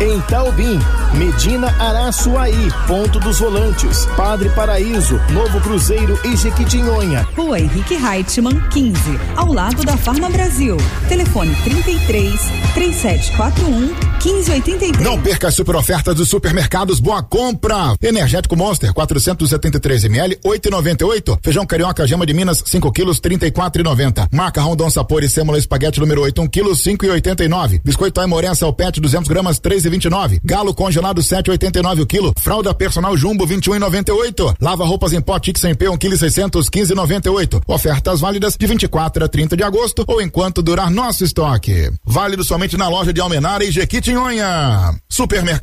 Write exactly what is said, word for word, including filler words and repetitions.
Em Taubim, Medina Araçuaí, Ponto dos Volantes, Padre Paraíso, Novo Cruzeiro e Jequitinhonha. Rua Henrique Reichmann, quinze, ao lado da Farma Brasil. Telefone trinta e três, três sete quatro um, quinze oitenta e três. Não perca as super ofertas dos supermercados Boa Compra. Energético Monster, quatrocentos e setenta e três mililitros, oito e noventa e oito. Feijão carioca Gema de Minas, cinco quilos, trinta e quatro e noventa. Macarrão Dom Sapor e sêmola espaguete número oito, um quilo, cinco e oitenta e nove. Biscoito Aimoré Salpete, duzentos gramas, três e vinte e nove. Galo congelado, sete e oitenta e nove o quilo. Fralda personal Jumbo, vinte e um e noventa e oito. Lava roupas em pó Tix em P, um quilo e seiscentos, quinze e noventa e oito. Ofertas válidas de vinte e quatro a trinta de agosto ou enquanto durar nosso estoque. Válido somente na loja de Almenara e Jequitinhonha. Supermercado